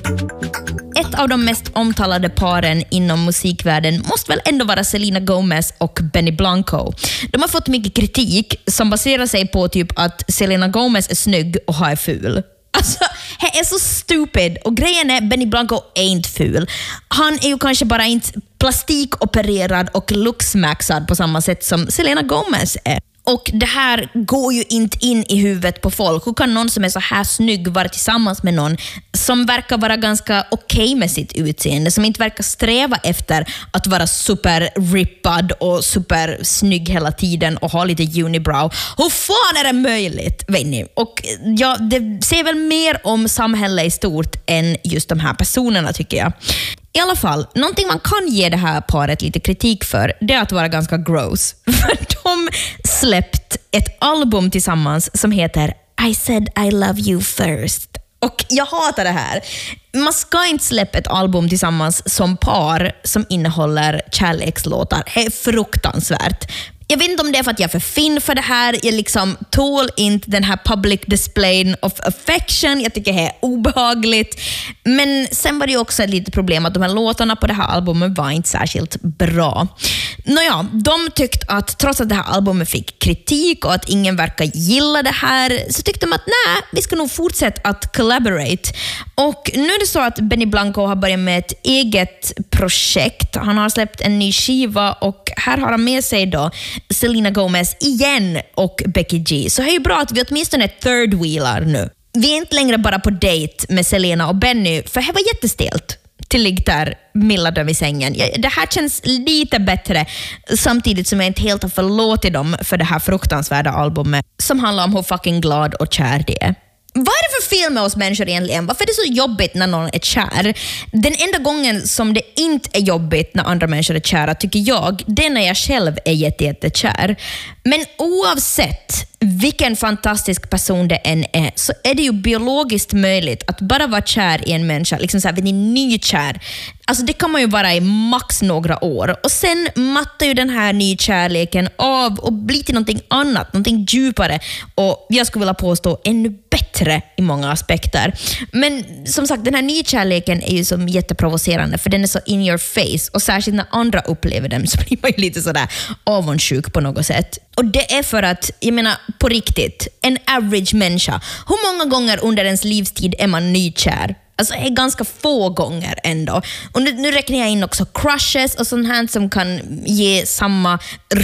Ett av de mest omtalade paren inom musikvärlden måste väl ändå vara Selena Gomez och Benny Blanco. De har fått mycket kritik som baserar sig på typ att Selena Gomez är snygg och har är ful. Alltså, det är så stupid. Och grejen är, Benny Blanco är inte ful. Han är ju kanske bara inte plastikopererad och looksmaxad på samma sätt som Selena Gomez är. Och det här går ju inte in i huvudet på folk. Hur kan någon som är så här snygg vara tillsammans med någon som verkar vara ganska okej med sitt utseende, som inte verkar sträva efter att vara superrippad och supersnygg hela tiden och ha lite unibrow? Hur fan är det möjligt, vet ni? Och ja, det ser väl mer om samhället i stort än just de här personerna, tycker jag. I alla fall, någonting man kan ge det här paret lite kritik för, det är att vara ganska gross. För de släppt ett album tillsammans som heter I said I love you first. Och jag hatar det här. Man ska inte släppa ett album tillsammans som par som innehåller kärlekslåtar. Det är fruktansvärt. Jag vet inte om det är för att jag är för fin för det här. Jag liksom tål inte den här public display of affection. Jag tycker det är obehagligt. Men sen var det ju också ett litet problem att de här låtarna på det här albumet var inte särskilt bra. Nåja, de tyckte att trots att det här albumet fick kritik och att ingen verkar gilla det här, så tyckte de att nej, vi ska nog fortsätta att collaborate. Och nu är det så att Benny Blanco har börjat med ett eget projekt. Han har släppt en ny skiva och här har han med sig då Selena Gomez igen och Becky G. Så det är ju bra att vi åtminstone third wheelar nu. Vi är inte längre bara på date med Selena och Benny, för det var jättestelt. Till ligg där millar i sängen. Det här känns lite bättre, samtidigt som jag inte helt har förlåtit dem för det här fruktansvärda albumet som handlar om hur fucking glad och kär det är. Vad är det för fel med oss människor egentligen? Varför är det så jobbigt när någon är kär? Den enda gången som det inte är jobbigt när andra människor är kära, tycker jag, det är när jag själv är jättekär. Men oavsett vilken fantastisk person det än är, så är det ju biologiskt möjligt att bara vara kär i en människa, liksom så här, vid en nykär. Alltså det kan man ju vara i max några år. Och sen mattar ju den här nykärleken av och blir till någonting annat, någonting djupare. Och jag skulle vilja påstå ännu bättre i många aspekter. Men som sagt, den här nykärleken är ju som jätteprovocerande, för den är så in your face. Och särskilt när andra upplever den så blir man ju lite sådär avundsjuk på något sätt. Och det är för att, jag menar på riktigt, en average människa, hur många gånger under ens livstid är man nykär? Alltså det är ganska få gånger ändå. Och nu räknar jag in också crushes och sånt här som kan ge samma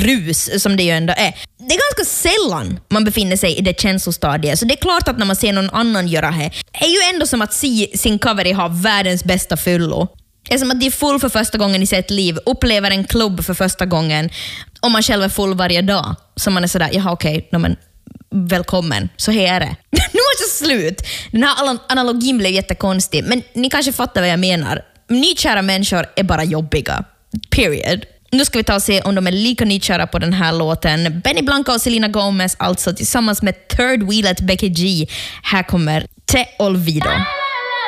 rus som det ju ändå är. Det är ganska sällan man befinner sig i det känslostadiet. Så det är klart att när man ser någon annan göra det är ju ändå som att se sin cover ha världens bästa fyllo. Det är som att de är full för första gången i sitt liv, upplever en klubb för första gången, och man själv är full varje dag. Så man är sådär, jaha okej, men välkommen, så här är det. Nu måste det slut. Den här analogin blev jättekonstig, men ni kanske fattar vad jag menar. Nykära människor är bara jobbiga. Period. Nu ska vi ta och se om de är lika nykära på den här låten. Benny Blanco och Selena Gomez, alltså tillsammans med third wheelet Becky G. Här kommer Te Olvido.